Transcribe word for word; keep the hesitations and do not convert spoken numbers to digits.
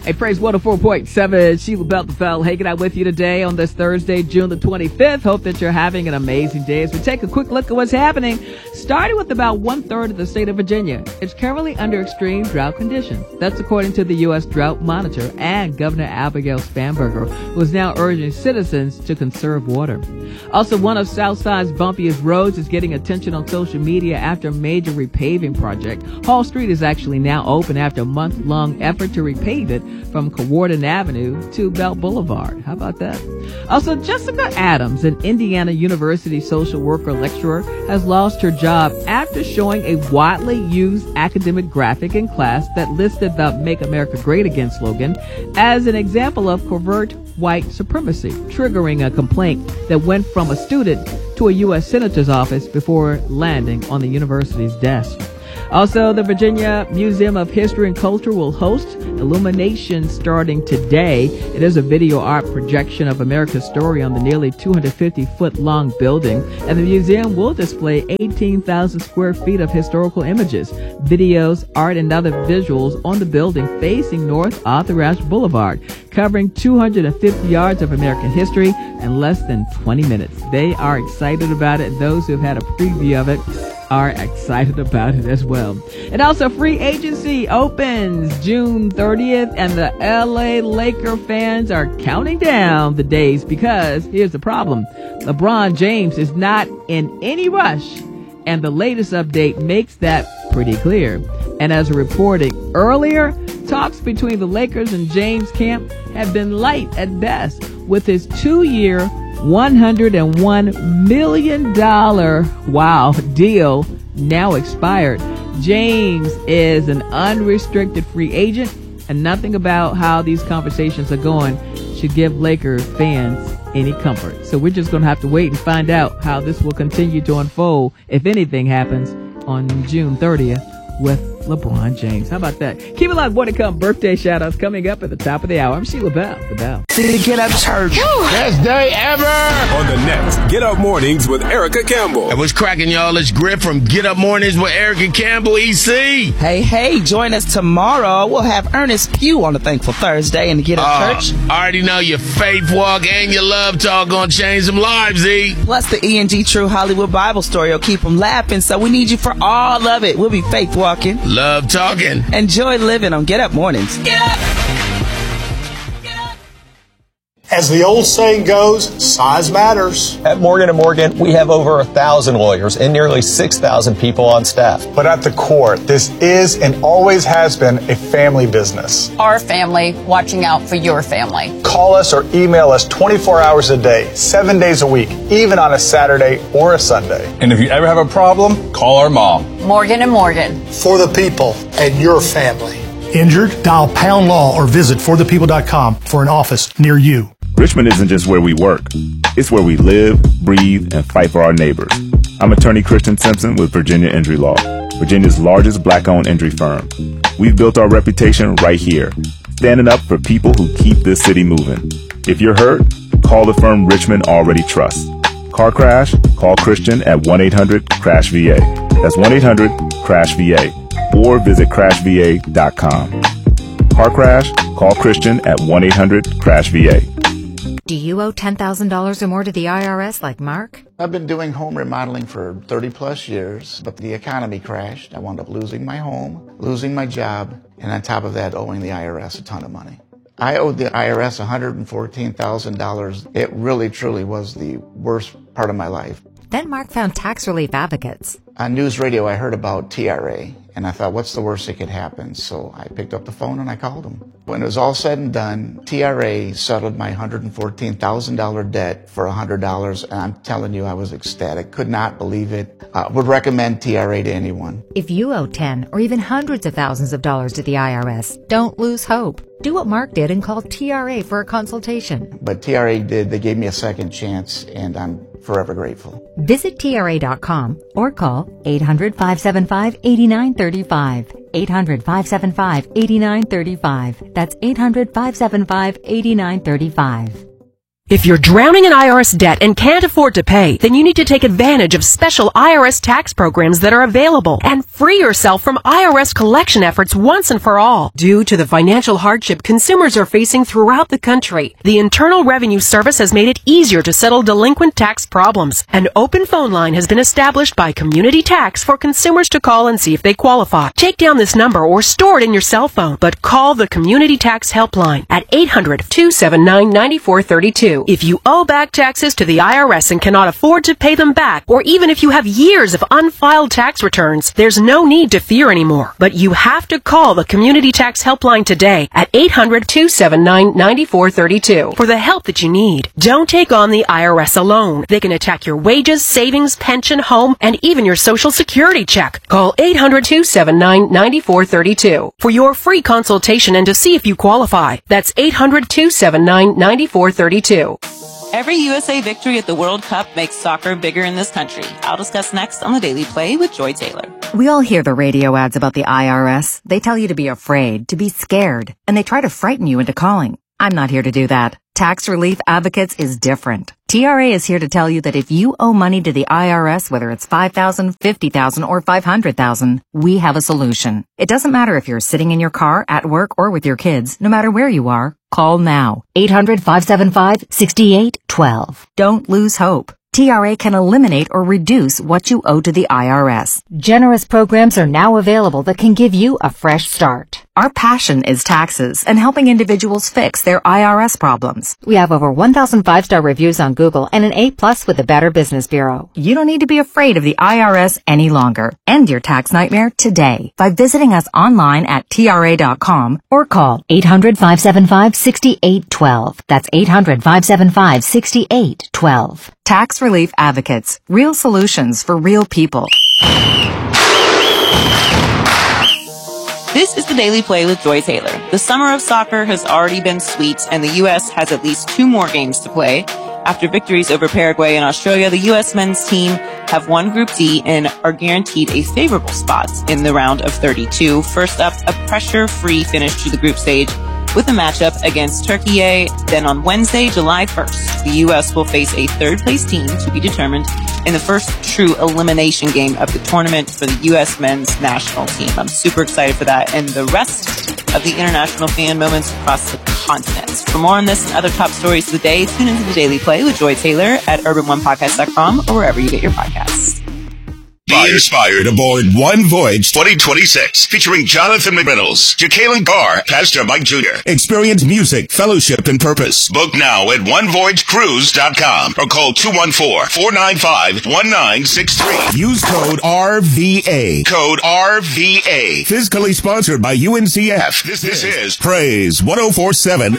Hey, Praise one oh four point seven, Sheila Beltefeld hanging out with you today on this Thursday, June the twenty-fifth. Hope that you're having an amazing day as we take a quick look at what's happening. Starting with about one-third of the state of Virginia. It's currently under extreme drought conditions. That's according to the U S Drought Monitor and Governor Abigail Spanberger, who is now urging citizens to conserve water. Also, one of Southside's bumpiest roads is getting attention on social media after a major repaving project. Hall Street is actually now open after a month-long effort to repave it from Cawarden Avenue to Belt Boulevard. How about that? Also, Jessica Adams, an Indiana University social worker lecturer, has lost her job after showing a widely used academic graphic in class that listed the Make America Great Again slogan as an example of covert white supremacy, triggering a complaint that went from a student to a U S Senator's office before landing on the university's desk. Also, the Virginia Museum of History and Culture will host Illumination starting today. It is a video art projection of America's story on the nearly two hundred fifty foot long building, and the museum will display eighteen thousand square feet of historical images, videos, art, and other visuals on the building facing North Arthur Ashe Boulevard, covering two hundred fifty yards of American history in less than twenty minutes. They are excited about it. Those who have had a preview of it are excited about it as well. And also, free agency opens June thirtieth, and the L A Laker fans are counting down the days because here's the problem. LeBron James is not in any rush, and the latest update makes that pretty clear. And as reported earlier, talks between the Lakers and James camp have been light at best, with his two-year, one hundred one million dollars, wow, deal now expired. James is an unrestricted free agent, and nothing about how these conversations are going should give Lakers fans any comfort. So we're just going to have to wait and find out how this will continue to unfold, if anything happens, on June thirtieth with LeBron James. How about that? Keep it locked. More to come. Birthday shout-outs coming up at the top of the hour. I'm Sheila Bell. The Bell. Get Up Church. Best day ever. On the next Get Up Mornings with Erica Campbell. And what's cracking, y'all? It's Griff from Get Up Mornings with Erica Campbell, E C. Hey, hey, join us tomorrow. We'll have Ernest Pugh on the Thankful Thursday in the Get Up uh, Church. I already know your faith walk and your love talk gonna change some lives, E. Plus, the E and G True Hollywood Bible story will keep them laughing, so we need you for all of it. We'll be faith walking, love talking, enjoy living on Get Up Mornings. Get up! As the old saying goes, size matters. At Morgan and Morgan, we have over a thousand lawyers and nearly six thousand people on staff. But at the core, this is and always has been a family business. Our family watching out for your family. Call us or email us twenty-four hours a day, seven days a week, even on a Saturday or a Sunday. And if you ever have a problem, call our mom. Morgan and Morgan. For the people and your family. Injured? Dial Pound Law or visit for the people dot com for an office near you. Richmond isn't just where we work. It's where we live, breathe, and fight for our neighbors. I'm attorney Christian Simpson with Virginia Injury Law, Virginia's largest black-owned injury firm. We've built our reputation right here, standing up for people who keep this city moving. If you're hurt, call the firm Richmond already trusts. Car crash? Call Christian at one eight hundred crash V A. That's one eight hundred crash V A. Or visit crash v a dot com. Car crash? Call Christian at one eight hundred crash V A. Do you owe ten thousand dollars or more to the I R S like Mark? I've been doing home remodeling for thirty plus years, but the economy crashed. I wound up losing my home, losing my job, and on top of that, owing the I R S a ton of money. I owed the I R S one hundred fourteen thousand dollars. It really, truly was the worst part of my life. Then Mark found tax relief advocates. On news radio, I heard about T R A, and I thought, what's the worst that could happen? So I picked up the phone and I called them. When it was all said and done, T R A settled my one hundred fourteen thousand dollars debt for one hundred dollars, and I'm telling you, I was ecstatic. Could not believe it. Uh, would recommend T R A to anyone. If you owe ten or even hundreds of thousands of dollars to the I R S, don't lose hope. Do what Mark did and call T R A for a consultation. But T R A did. They gave me a second chance, and I'm forever grateful. Visit T R A dot com or call eight hundred, five seven five, eight nine three five. eight hundred, five seven five, eight nine three five. That's eight hundred, five seven five, eight nine three five. If you're drowning in I R S debt and can't afford to pay, then you need to take advantage of special I R S tax programs that are available and free yourself from I R S collection efforts once and for all. Due to the financial hardship consumers are facing throughout the country, the Internal Revenue Service has made it easier to settle delinquent tax problems. An open phone line has been established by Community Tax for consumers to call and see if they qualify. Take down this number or store it in your cell phone, but call the Community Tax Helpline at eight hundred, two seven nine, nine four three two. If you owe back taxes to the I R S and cannot afford to pay them back, or even if you have years of unfiled tax returns, there's no need to fear anymore. But you have to call the Community Tax Helpline today at eight hundred, two seven nine, nine four three two for the help that you need. Don't take on the I R S alone. They can attack your wages, savings, pension, home, and even your Social Security check. Call eight hundred, two seven nine, nine four three two for your free consultation and to see if you qualify. That's eight hundred, two seven nine, nine four three two. Every U S A victory at the World Cup makes soccer bigger in this country. I'll discuss next on the Daily Play with Joy Taylor. We all hear the radio ads about the I R S. They tell you to be afraid, to be scared, and they try to frighten you into calling. I'm not here to do that. Tax Relief Advocates is different. T R A is here to tell you that if you owe money to the I R S, whether it's five thousand dollars, fifty thousand dollars, or five hundred thousand dollars, we have a solution. It doesn't matter if you're sitting in your car, at work, or with your kids. No matter where you are, call now. eight hundred, five seven five, six eight one two. Don't lose hope. T R A can eliminate or reduce what you owe to the I R S. Generous programs are now available that can give you a fresh start. Our passion is taxes and helping individuals fix their I R S problems. We have over one thousand five-star reviews on Google and an A plus with the Better Business Bureau. You don't need to be afraid of the I R S any longer. End your tax nightmare today by visiting us online at T R A dot com or call eight hundred, five seven five, six eight one two. That's eight hundred, five seven five, six eight one two. Tax Relief Advocates. Real solutions for real people. This is the Daily Play with Joy Taylor. The summer of soccer has already been sweet, and the U S has at least two more games to play. After victories over Paraguay and Australia, the U S men's team have won Group D and are guaranteed a favorable spot in the round of thirty-two. First up, a pressure-free finish to the group stage with a matchup against Turkey. Then on Wednesday, July first, the U S will face a third-place team to be determined in the first true elimination game of the tournament for the U S men's national team. I'm super excited for that and the rest of the international fan moments across the continent. For more on this and other top stories of the day, tune into the Daily Play with Joy Taylor at urban one podcast dot com or wherever you get your podcasts. Be inspired aboard One Voyage twenty twenty-six, featuring Jonathan McReynolds, Jacqueline Carr, Pastor Mike Junior Experience music, fellowship, and purpose. Book now at one voyage cruise dot com or call two one four, four nine five, one nine six three. Use code R V A. Code R V A. Fiscally sponsored by U N C F. This, this is Praise one oh four point seven